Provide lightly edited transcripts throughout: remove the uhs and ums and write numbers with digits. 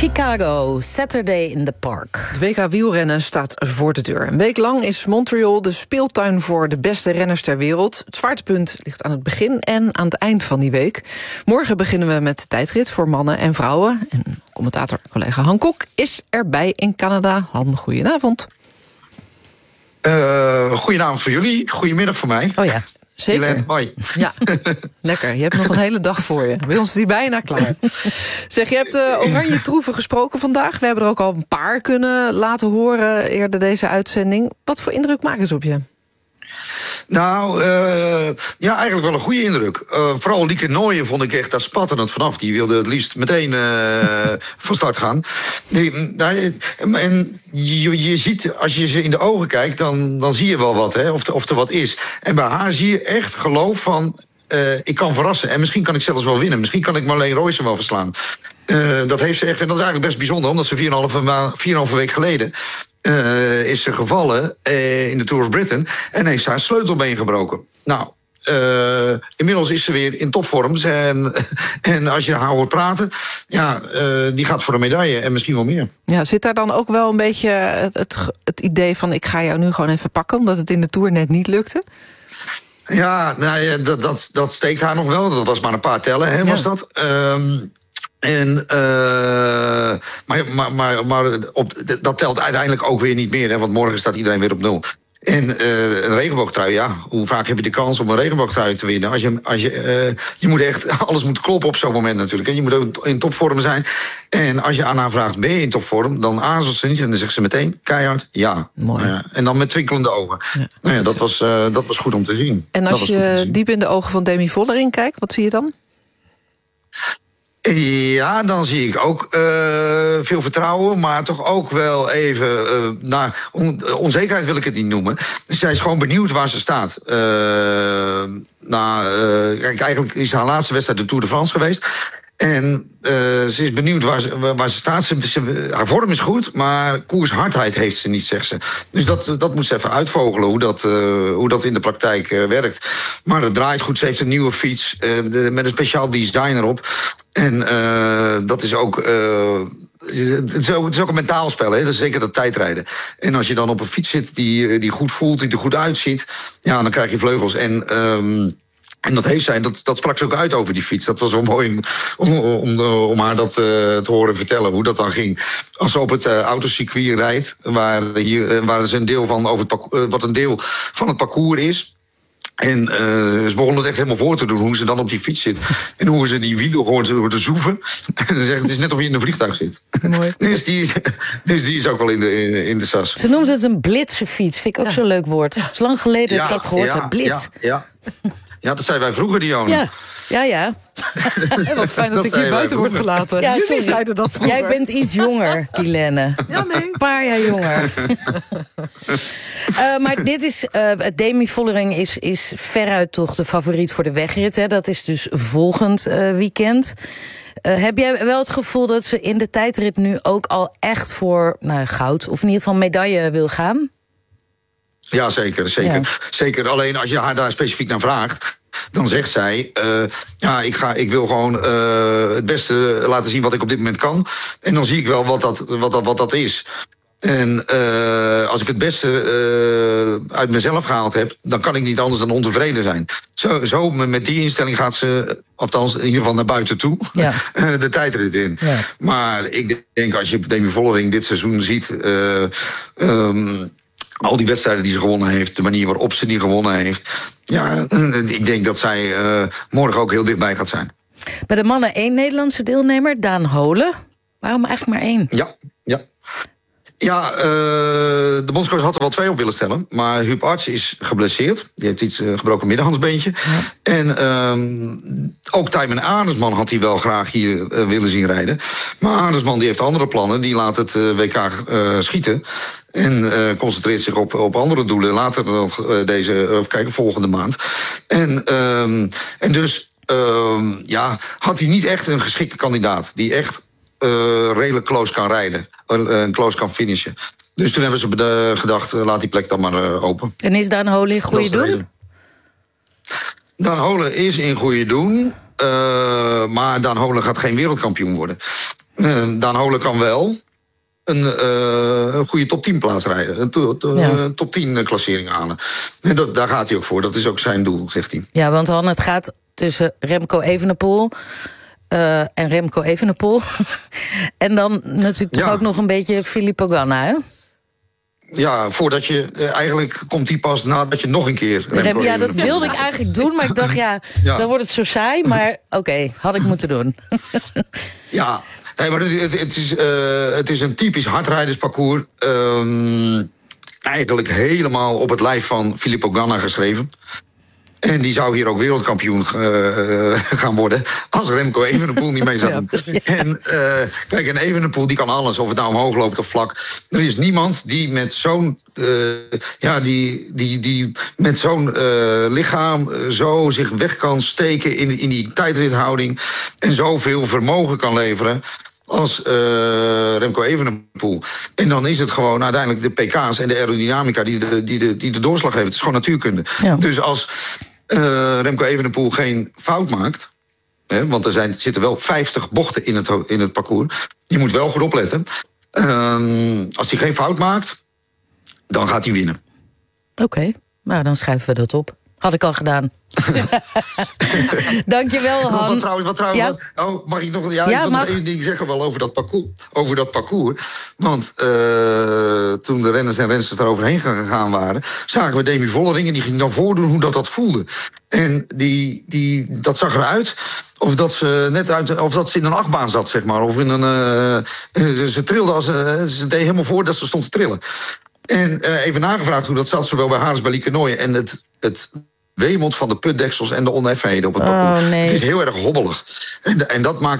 Chicago, Saturday in the Park. Het WK wielrennen staat voor de deur. Een week lang is Montreal de speeltuin voor de beste renners ter wereld. Het zwaartepunt ligt aan het begin en aan het eind van die week. Morgen beginnen we met de tijdrit voor mannen en vrouwen. En commentator-collega Han Kok is erbij in Canada. Han, goedenavond. Goedenavond voor jullie, goedemiddag voor mij. Oh ja, zeker. Hoi. Ja, lekker. Je hebt nog een hele dag voor je. Bij ons is die bijna klaar. Zeg, je hebt Oranje Troeven gesproken vandaag. We hebben er ook al een paar kunnen laten horen eerder deze uitzending. Wat voor indruk maken ze op je? Nou, ja, eigenlijk wel een goede indruk. Vooral Lieke Nooijen vond ik echt daar spatterend vanaf. Die wilde het liefst meteen van start gaan. En je ziet, als je ze in de ogen kijkt, dan zie je wel wat, hè, of er wat is. En bij haar zie je echt geloof van, ik kan verrassen. En misschien kan ik zelfs wel winnen. Misschien kan ik Marleen Roysen wel verslaan. Dat heeft ze echt, en dat is eigenlijk best bijzonder, omdat ze 4,5 week geleden is ze gevallen in de Tour of Britain en heeft ze haar sleutelbeen gebroken. Nou, inmiddels is ze weer in topvorm. En als je haar hoort praten, ja, die gaat voor een medaille en misschien wel meer. Ja, zit daar dan ook wel een beetje het idee van, ik ga jou nu gewoon even pakken, omdat het in de Tour net niet lukte? Ja, nou ja, dat steekt haar nog wel. Dat was maar een paar tellen, hè, was dat. Maar dat telt uiteindelijk ook weer niet meer, hè, want morgen staat iedereen weer op 0. En een regenboogtrui, ja, hoe vaak heb je de kans om een regenboogtrui te winnen? Je moet echt, alles moet kloppen op zo'n moment natuurlijk. En je moet ook in topvorm zijn. En als je aan haar vraagt, ben je in topvorm? Dan aarzelt ze niet en dan zegt ze meteen keihard ja. Mooi. En dan met twinkelende ogen. Ja. Nou ja, dat was goed om te zien. En als je diep in de ogen van Demi Vollering kijkt, wat zie je dan? Ja, dan zie ik ook veel vertrouwen, maar toch ook wel even onzekerheid wil ik het niet noemen. Dus zij is gewoon benieuwd waar ze staat. Kijk, eigenlijk is haar laatste wedstrijd de Tour de France geweest. En ze is benieuwd waar ze staat. Haar vorm is goed, maar koershardheid heeft ze niet, zegt ze. Dus dat moet ze even uitvogelen, hoe dat in de praktijk werkt. Maar het draait goed. Ze heeft een nieuwe fiets met een speciaal design erop. En dat is ook... Het is ook een mentaal spel, hè? Dat is zeker dat tijdrijden. En als je dan op een fiets zit die goed voelt, die er goed uitziet, ja, dan krijg je vleugels. En dat heeft zij, dat sprak ze ook uit over die fiets. Dat was wel mooi om haar dat te horen vertellen, hoe dat dan ging. Als ze op het autocircuit rijdt, waar ze een deel van wat een deel van het parcours is. En ze begon het echt helemaal voor te doen, hoe ze dan op die fiets zit. En hoe ze die wielen hoort te zoeven. En ze zegt, het is net of je in een vliegtuig zit. Mooi. Dus die is ook wel in de sas. Ze noemt het een blitsenfiets, vind ik ook zo'n leuk woord. Het is lang geleden dat ik dat gehoord heb, blitz. Ja, dat zei wij vroeger, Dionne. Ja. Wat fijn dat ik hier buiten word gelaten. Ja, jullie zeiden dat vroeger. Jij bent iets jonger, Guilaine. Ja, nee. Een paar jaar jonger. Maar dit is... Demi Vollering is veruit toch de favoriet voor de wegrit. Hè? Dat is dus volgend weekend. Heb jij wel het gevoel dat ze in de tijdrit nu ook al echt voor goud, of in ieder geval medaille wil gaan? Ja, zeker. Ja. Zeker. Alleen als je haar daar specifiek naar vraagt, dan zegt zij, ik wil gewoon het beste laten zien wat ik op dit moment kan. En dan zie ik wel wat dat is. En als ik het beste uit mezelf gehaald heb, dan kan ik niet anders dan ontevreden zijn. Zo met die instelling gaat ze, althans in ieder geval naar buiten toe, de tijdrit in. Ja. Maar ik denk, als je Demi Vollering dit seizoen ziet, al die wedstrijden die ze gewonnen heeft, de manier waarop ze die gewonnen heeft, ja, ik denk dat zij morgen ook heel dichtbij gaat zijn. Bij de mannen 1 Nederlandse deelnemer, Daan Holen. Waarom eigenlijk maar 1? Ja, de bondscoach had er wel 2 op willen stellen. Maar Huub Arts is geblesseerd. Die heeft iets gebroken middenhandsbeentje. Ja. En ook Tijmen Arendsman had hij wel graag hier willen zien rijden. Maar Arendsman die heeft andere plannen. Die laat het WK schieten. En concentreert zich op andere doelen. Later nog volgende maand. En dus had hij niet echt een geschikte kandidaat. Die echt redelijk close kan rijden. Close kan finishen. Dus toen hebben ze gedacht, laat die plek dan maar open. En is Daan Holen in goede doen? Daan Holen is in goede doen. Maar Daan Holen gaat geen wereldkampioen worden. Daan Hole kan wel een goede top 10 plaats rijden. Een top 10 klassering halen. En daar gaat hij ook voor. Dat is ook zijn doel, zegt hij. Ja, want Han, het gaat tussen Remco Evenepoel en Remco Evenepoel. En dan natuurlijk toch ook nog een beetje Filippo Ganna, hè? Ja, voordat je... eigenlijk komt die pas nadat je nog een keer... Ja, dat wilde ik eigenlijk doen, maar ik dacht, dan wordt het zo saai. Maar oké, had ik moeten doen. Ja, nee, maar het is een typisch hardrijdersparcours. Eigenlijk helemaal op het lijf van Filippo Ganna geschreven. En die zou hier ook wereldkampioen gaan worden als Remco Evenepoel niet mee zou doen. En kijk, en Evenepoel die kan alles, of het nou omhoog loopt of vlak. Er is niemand die met zo'n die met zo'n lichaam zo zich weg kan steken in die tijdrithouding en zoveel vermogen kan leveren als Remco Evenepoel. En dan is het gewoon uiteindelijk de pk's en de aerodynamica die de doorslag heeft. Het is gewoon natuurkunde. Ja. Dus als Remco Evenepoel geen fout maakt, want er zitten wel 50 bochten in het parcours. Je moet wel goed opletten. Als hij geen fout maakt, dan gaat hij winnen. Oké, nou dan schrijven we dat op. Had ik al gedaan. Dankjewel, Han. Wat trouwens, mag ik nog... Ja, ik wil nog één ding zeggen wel over dat parcours. Want toen de renners en rensters eroverheen gegaan waren, zagen we Demi Vollering en die ging dan voordoen hoe dat voelde. En dat zag eruit of dat ze in een achtbaan zat, zeg maar. Of in een... ze trilde ze deed helemaal voor dat ze stond te trillen. En even nagevraagd hoe dat zat, zowel bij Hares bij Liekenooi en het wemelt van de putdeksels en de oneffenheden op het parcours. Oh, nee. Het is heel erg hobbelig. En dat maakt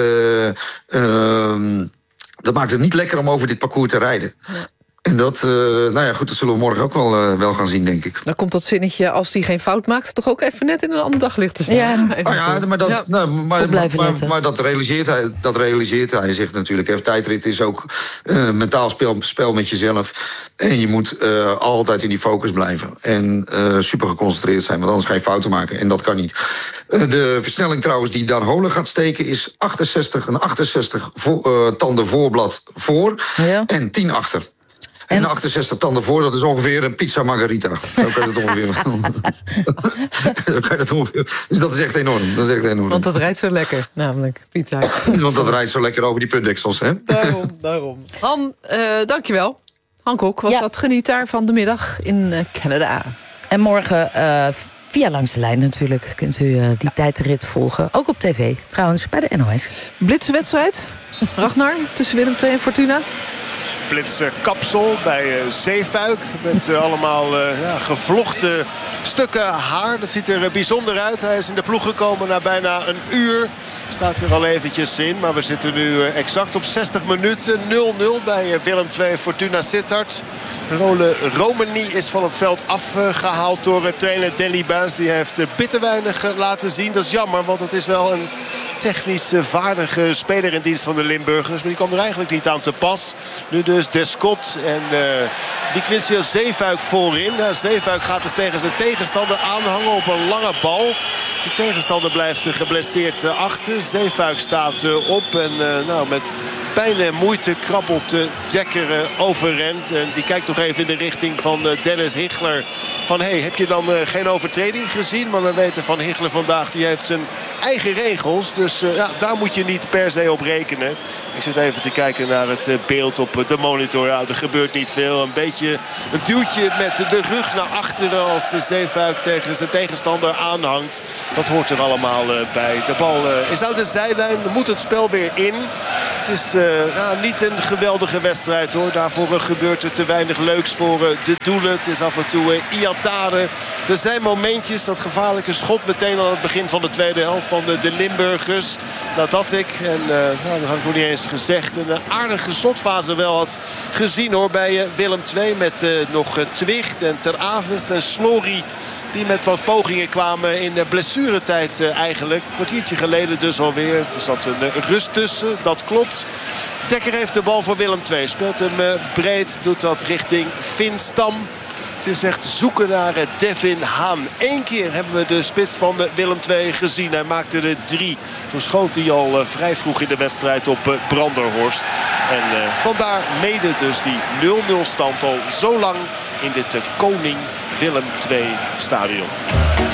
het niet lekker om over dit parcours te rijden. Ja. En dat, dat zullen we morgen ook wel gaan zien, denk ik. Dan komt dat zinnetje, als hij geen fout maakt, toch ook even net in een ander daglicht te staan. Ja, maar dat realiseert hij zich natuurlijk. Tijdrit is ook mentaal spel met jezelf. En je moet altijd in die focus blijven. En super geconcentreerd zijn, want anders ga je fouten maken. En dat kan niet. De versnelling trouwens die Daan Hole gaat steken is 68 tanden voorblad voor en 10 achter. En 68 tanden voor, dat is ongeveer een pizza margarita. Zo kan je het ongeveer. Dus dat is echt enorm. Want dat rijdt zo lekker, namelijk, pizza. Want dat rijdt zo lekker over die putdeksels, hè? Daarom. Han, dankjewel. Han Kok was wat geniet daar van de middag in Canada. En morgen via Langs de Lijn natuurlijk kunt u die tijdrit volgen. Ook op tv, trouwens, bij de NOS. Blitzenwedstrijd, Ragnar, tussen Willem II en Fortuna. Kapsel bij Zeefuik. Met allemaal gevlochten stukken haar. Dat ziet er bijzonder uit. Hij is in de ploeg gekomen na bijna een uur. Staat er al eventjes in. Maar we zitten nu exact op 60 minuten. 0-0 bij Willem II Fortuna Sittard. Romani is van het veld afgehaald door trainer Danny Buis. Die heeft bitter weinig laten zien. Dat is jammer, want het is wel een technisch vaardige speler in dienst van de Limburgers. Maar die kwam er eigenlijk niet aan te pas. Nu dus Descott en die Quincy Zeefuik voorin. Zeefuik gaat dus tegen zijn tegenstander aanhangen op een lange bal. De tegenstander blijft geblesseerd achter. Zeefuik staat op en met pijn en moeite krabbelt Dekker overend. En die kijkt nog even in de richting van Dennis Higler. Van heb je dan geen overtreding gezien? Maar we weten van Higler vandaag, die heeft zijn eigen regels. Dus daar moet je niet per se op rekenen. Ik zit even te kijken naar het beeld op de monitor. Ja, er gebeurt niet veel. Een beetje een duwtje met de rug naar achteren als Zeefuik tegen zijn tegenstander aanhangt. Dat hoort er allemaal bij. De bal is aan de zijlijn. Moet het spel weer in. Het is niet een geweldige wedstrijd hoor. Daarvoor gebeurt er te weinig leuks voor de doelen. Het is af en toe Iatare. Er zijn momentjes, dat gevaarlijke schot meteen aan het begin van de tweede helft van de Limburgers. Nadat ik, en dat had ik nog niet eens gezegd, een aardige slotfase wel had gezien hoor bij Willem II. Met nog Twicht en Ter Avest en Slory. Die met wat pogingen kwamen in de blessuretijd eigenlijk. Een kwartiertje geleden dus alweer. Er zat een rust tussen, dat klopt. Dekker heeft de bal voor Willem II. Speelt hem breed, doet dat richting Finn Stam. Het is echt zoeken naar Devin Haan. 1 keer hebben we de spits van Willem II gezien. Hij maakte er 3. Toen schoot hij al vrij vroeg in de wedstrijd op Branderhorst. En vandaar mede dus die 0-0 stand al zo lang in dit Koning Willem II stadion.